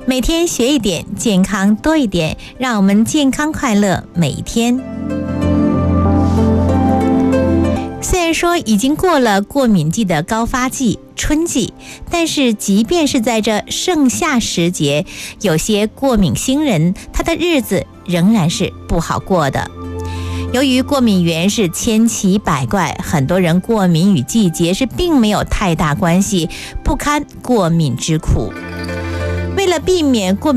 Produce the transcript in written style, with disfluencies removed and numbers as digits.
每天学一点，健康多一点，让我们健康快乐每一天。虽然说已经过了过敏季的高发季春季，但是即便是在这盛夏时节，有些过敏星人他的日子仍然是不好过的。由于过敏源是千奇百怪，很多人过敏与季节是并没有太大关系，不堪过敏之苦。为了避免过敏